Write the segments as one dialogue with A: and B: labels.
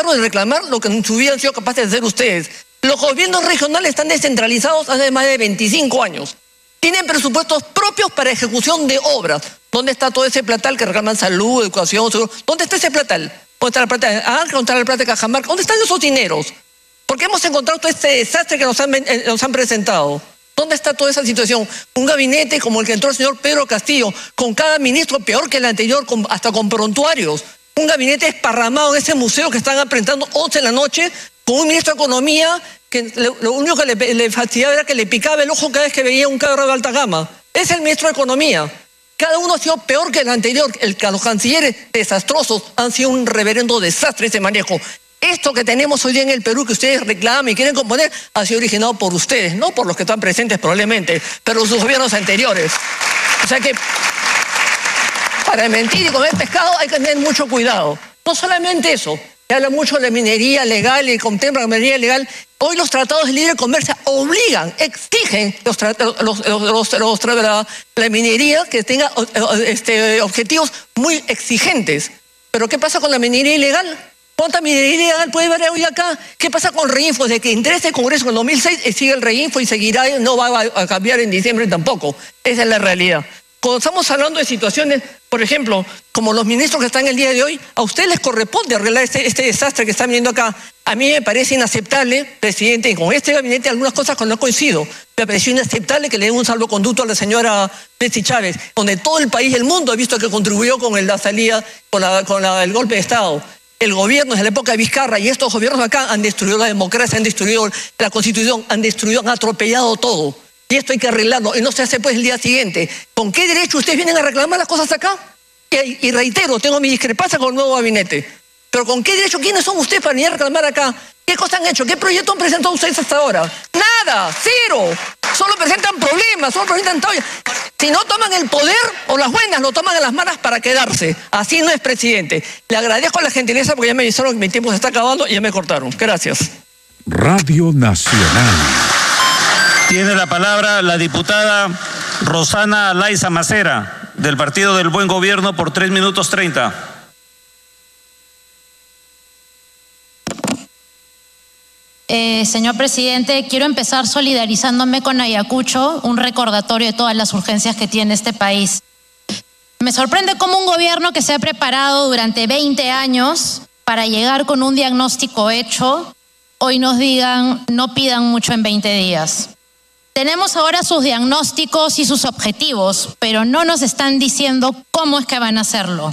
A: gobierno y reclamar lo que en su vida han sido capaces de hacer ustedes. Los gobiernos regionales están descentralizados hace más de 25 años. Tienen presupuestos propios para ejecución de obras. ¿Dónde está todo ese platal que reclaman salud, educación, seguro? ¿Dónde está ese platal? ¿Dónde está la plata de Arca? ¿Dónde está la plata de Cajamarca? ¿Dónde están esos dineros? ¿Por qué hemos encontrado todo este desastre que nos han presentado? ¿Dónde está toda esa situación? Un gabinete como el que entró el señor Pedro Castillo, con cada ministro peor que el anterior, hasta con prontuarios. Un gabinete esparramado en ese museo que están presentando 11 de la noche, con un ministro de Economía que lo único que le fastidiaba era que le picaba el ojo cada vez que veía un carro de alta gama. Es el ministro de Economía. Cada uno ha sido peor que el anterior. Los cancilleres desastrosos han sido un reverendo desastre ese manejo. Esto que tenemos hoy día en el Perú, que ustedes reclaman y quieren componer, ha sido originado por ustedes, no por los que están presentes probablemente, pero sus gobiernos anteriores. O sea que para mentir y comer pescado hay que tener mucho cuidado. No solamente eso, se habla mucho de la minería legal y contempla la minería legal. Hoy los tratados de libre comercio obligan, exigen la minería que tenga objetivos muy exigentes. Pero ¿qué pasa con la minería ilegal? ¿Cuánta minería ilegal puede haber hoy acá? ¿Qué pasa con Reinfo? Desde que entré a este Congreso en el 2006 sigue el Reinfo y seguirá, no va a cambiar en diciembre tampoco. Esa es la realidad. Cuando estamos hablando de situaciones, por ejemplo, como los ministros que están el día de hoy, a ustedes les corresponde arreglar este desastre que están viendo acá. A mí me parece inaceptable, presidente, y con este gabinete algunas cosas con no coincido. Me pareció inaceptable que le den un salvoconducto a la señora Betsy Chávez, donde todo el país, el mundo ha visto que contribuyó con la salida, el golpe de Estado. El gobierno desde la época de Vizcarra y estos gobiernos acá han destruido la democracia, han destruido la Constitución, han atropellado todo. Y esto hay que arreglarlo, y no se hace pues el día siguiente. ¿Con qué derecho ustedes vienen a reclamar las cosas acá? Y reitero, tengo mi discrepancia con el nuevo gabinete. Pero ¿con qué derecho? ¿Quiénes son ustedes para venir a reclamar acá? ¿Qué cosas han hecho? ¿Qué proyecto han presentado ustedes hasta ahora? ¡Nada! ¡Cero! Solo presentan problemas, solo presentan tallas. Si no toman el poder o las buenas, lo toman en las manos para quedarse. Así no es, presidente. Le agradezco la gentileza porque ya me avisaron que mi tiempo se está acabando y ya me cortaron. Gracias.
B: Radio Nacional.
C: Tiene la palabra la diputada Rosana Laiza Macera, del Partido del Buen Gobierno, por 3 minutos 30.
D: Señor presidente, quiero empezar solidarizándome con Ayacucho, un recordatorio de todas las urgencias que tiene este país. Me sorprende cómo un gobierno que se ha preparado durante 20 años para llegar con un diagnóstico hecho, hoy nos digan no pidan mucho en 20 días. Tenemos ahora sus diagnósticos y sus objetivos, pero no nos están diciendo cómo es que van a hacerlo.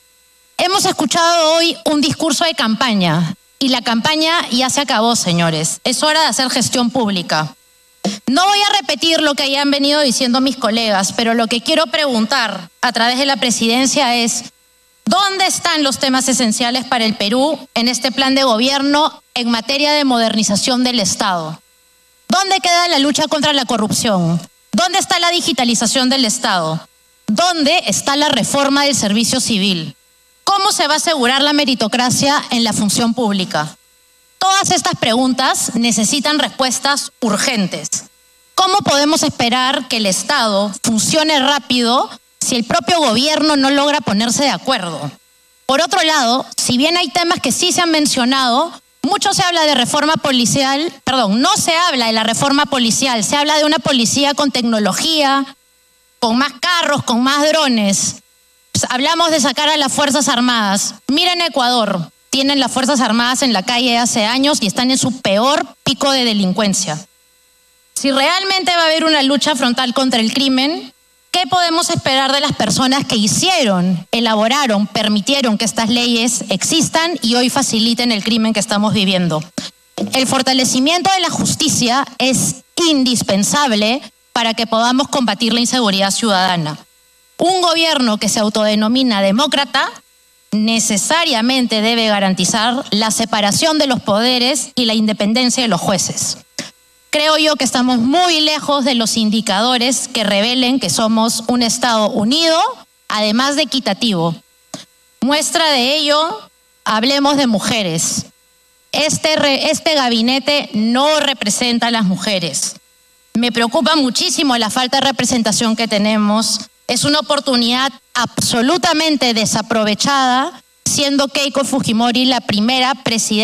D: Hemos escuchado hoy un discurso de campaña y la campaña ya se acabó, señores. Es hora de hacer gestión pública. No voy a repetir lo que ya han venido diciendo mis colegas, pero lo que quiero preguntar a través de la presidencia es ¿dónde están los temas esenciales para el Perú en este plan de gobierno en materia de modernización del Estado? ¿Dónde queda la lucha contra la corrupción? ¿Dónde está la digitalización del Estado? ¿Dónde está la reforma del servicio civil? ¿Cómo se va a asegurar la meritocracia en la función pública? Todas estas preguntas necesitan respuestas urgentes. ¿Cómo podemos esperar que el Estado funcione rápido si el propio gobierno no logra ponerse de acuerdo? Por otro lado, si bien hay temas que sí se han mencionado, mucho se habla de reforma policial, no se habla de la reforma policial, se habla de una policía con tecnología, con más carros, con más drones. Hablamos de sacar a las Fuerzas Armadas. Miren Ecuador, tienen las Fuerzas Armadas en la calle hace años y están en su peor pico de delincuencia. Si realmente va a haber una lucha frontal contra el crimen, ¿qué podemos esperar de las personas que hicieron, elaboraron, permitieron que estas leyes existan y hoy faciliten el crimen que estamos viviendo? El fortalecimiento de la justicia es indispensable para que podamos combatir la inseguridad ciudadana. Un gobierno que se autodenomina demócrata necesariamente debe garantizar la separación de los poderes y la independencia de los jueces. Creo yo que estamos muy lejos de los indicadores que revelen que somos un Estado unido, además de equitativo. Muestra de ello, hablemos de mujeres. Este gabinete no representa a las mujeres. Me preocupa muchísimo la falta de representación que tenemos. Es una oportunidad absolutamente desaprovechada, siendo Keiko Fujimori la primera presidenta